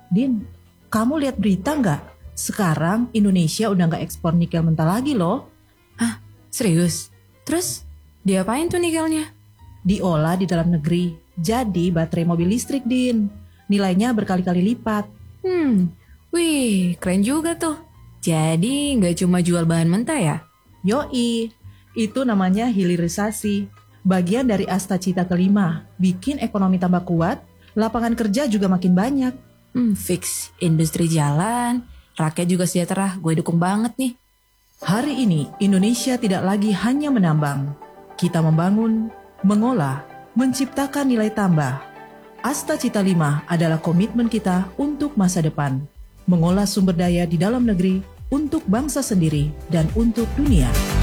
Din, kamu lihat berita nggak? Sekarang Indonesia udah nggak ekspor nikel mentah lagi loh. Ah, serius? Terus diapain tuh nikelnya? Diolah di dalam negeri, jadi baterai mobil listrik, Din. Nilainya berkali-kali lipat. Wih, keren juga tuh. Jadi nggak cuma jual bahan mentah ya? Yoi, itu namanya hilirisasi. Bagian dari Asta Cita kelima, bikin ekonomi tambah kuat, lapangan kerja juga makin banyak. Fix. Industri jalan, rakyat juga sejahtera, gue dukung banget nih. Hari ini, Indonesia tidak lagi hanya menambang. Kita membangun, mengolah, menciptakan nilai tambah. Asta Cita 5 adalah komitmen kita untuk masa depan. Mengolah sumber daya di dalam negeri untuk bangsa sendiri dan untuk dunia.